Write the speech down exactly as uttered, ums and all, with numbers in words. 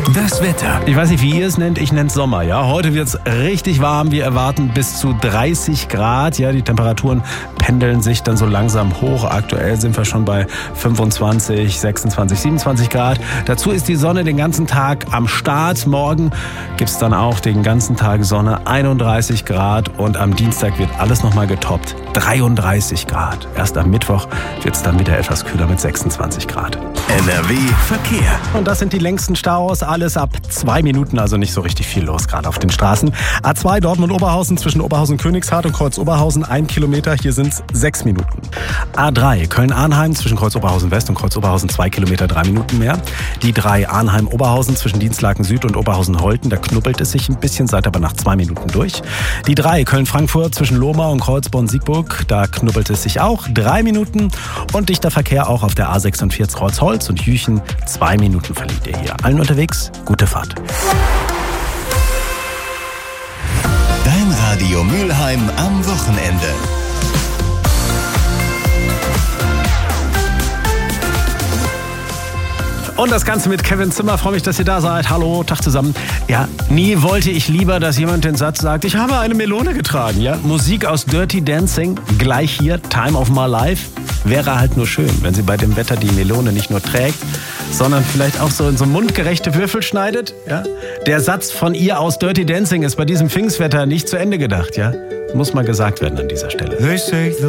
Das Wetter. Ich weiß nicht, wie ihr es nennt, ich nenne es Sommer. Ja? Heute wird es richtig warm. Wir erwarten bis zu dreißig Grad. Ja? Die Temperaturen pendeln sich dann so langsam hoch. Aktuell sind wir schon bei fünfundzwanzig, sechsundzwanzig, siebenundzwanzig Grad. Dazu ist die Sonne den ganzen Tag am Start. Morgen gibt es dann auch den ganzen Tag Sonne, einunddreißig Grad. Und am Dienstag wird alles nochmal getoppt, dreiunddreißig Grad. Erst am Mittwoch wird es dann wieder etwas kühler mit sechsundzwanzig Grad. N R W Verkehr. Und das sind die längsten Staus. Alles ab zwei Minuten, also nicht so richtig viel los, gerade auf den Straßen. A zwei Dortmund-Oberhausen zwischen Oberhausen-Königshardt und Kreuz-Oberhausen, ein Kilometer. Hier sind es sechs Minuten. A drei Köln-Arnheim zwischen Kreuz-Oberhausen-West und Kreuz-Oberhausen, zwei Kilometer, drei Minuten mehr. Die drei Arnheim-Oberhausen zwischen Dienstlaken Süd und Oberhausen-Holten, da knubbelt es sich ein bisschen, seid aber nach zwei Minuten durch. Die drei Köln-Frankfurt zwischen Lohmar und Kreuzborn-Siegburg, da knubbelt es sich auch, drei Minuten. Und dichter Verkehr auch auf der A sechsundvierzig Kreuz-Holz und Jüchen, zwei Minuten verliert ihr hier. Allen unterwegs, gute Fahrt. Dein Radio Mülheim am Wochenende. Und das Ganze mit Kevin Zimmer. Freue mich, dass ihr da seid. Hallo, Tag zusammen. Ja, nie wollte ich lieber, dass jemand den Satz sagt, ich habe eine Melone getragen. Ja, Musik aus Dirty Dancing, gleich hier, Time of My Life. Wäre halt nur schön, wenn sie bei dem Wetter die Melone nicht nur trägt, sondern vielleicht auch so in so mundgerechte Würfel schneidet. Ja? Der Satz von ihr aus Dirty Dancing ist bei diesem Pfingstwetter nicht zu Ende gedacht. Ja? Muss mal gesagt werden an dieser Stelle. They say the